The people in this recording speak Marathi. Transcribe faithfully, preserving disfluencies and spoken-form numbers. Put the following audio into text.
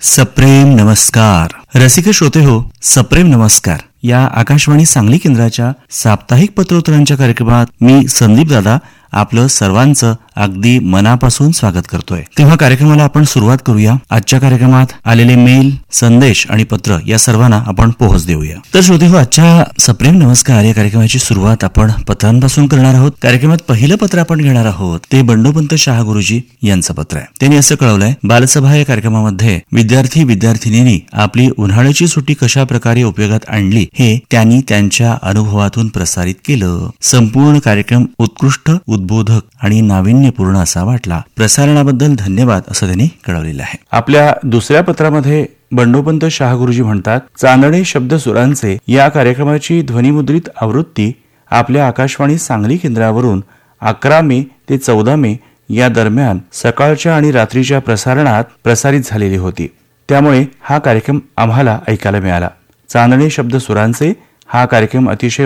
सप्रेम नमस्कार. रसिक श्रोते हो, सप्रेम नमस्कार. या आकाशवाणी सांगली केंद्राच्या साप्ताहिक पत्रोत्तरांच्या कार्यक्रमात मी संदीप दादा आपलं सर्वांचं अगदी मनापासून स्वागत करतोय. तेव्हा कार्यक्रमाला आपण सुरुवात करूया. आजच्या कार्यक्रमात आलेले मेल, संदेश आणि पत्र या सर्वांना आपण पोहोच देऊया. तर श्रोते हो, आजच्या सप्रेम नमस्कार या कार्यक्रमाची सुरुवात आपण पत्रांपासून करणार आहोत. कार्यक्रमात पहिलं पत्र आपण घेणार आहोत ते बंडोपंत शाह गुरुजी यांचं पत्र आहे. त्यांनी असं कळवलंय, बालसभा या कार्यक्रमामध्ये विद्यार्थी विद्यार्थिनींनी आपली उन्हाळ्याची सुट्टी कशा प्रकारे उपयोगात आणली हे त्यांनी त्यांच्या अनुभवातून प्रसारित केलं. संपूर्ण कार्यक्रम उत्कृष्ट, उद्बोधक आणि नाविन्यपूर्ण असा वाटला. प्रसारणाबद्दल धन्यवाद असं त्यांनी कळवलेलं आहे. आपल्या दुसऱ्या पत्रामध्ये बंडोपंत शाह गुरुजी म्हणतात, चांदणे शब्द सुरांचे या कार्यक्रमाची ध्वनिमुद्रित आवृत्ती आपल्या आकाशवाणी सांगली केंद्रावरून अकरा मे ते चौदा मे या दरम्यान सकाळच्या आणि रात्रीच्या प्रसारणात प्रसारित झालेली होती. त्यामुळे हा कार्यक्रम आम्हाला ऐकायला मिळाला. चांदणे शब्द सुरांचे हा कार्यक्रम अतिशय